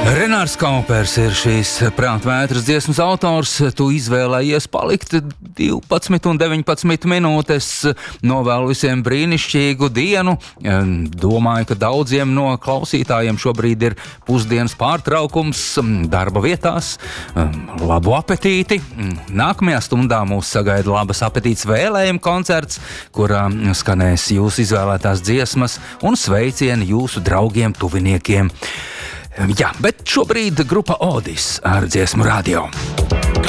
Renārs Kaupers ir šīs prātvētras dziesmas autors. Tu izvēlējies palikt 12 un 19 minūtes. Novēlu visiem brīnišķīgu dienu. Domāju, ka daudziem no klausītājiem šobrīd ir pusdienas pārtraukums darba vietās. Labu apetīti. Nākamajā stundā mūs sagaida labas apetītes vēlējuma koncerts, kurā skanēs jūsu izvēlētās dziesmas un sveicieni jūsu draugiem, tuviniekiem. Jā, bet šobrīd grupa Odis ar dziesmu Radio.